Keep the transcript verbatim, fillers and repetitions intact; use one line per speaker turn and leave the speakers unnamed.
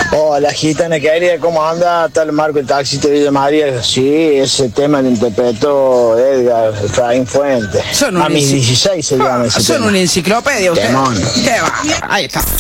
Hola, gitana querida, ¿cómo anda? Tal Marco, el taxista de Villa María. Sí, ese tema lo interpretó Edgar Efraín Fuentes.
Son un
A mis
enci-
dieciséis se llama ese
Son
tema.
una enciclopedia ustedes.
Temón.
¿Qué va? Ahí está.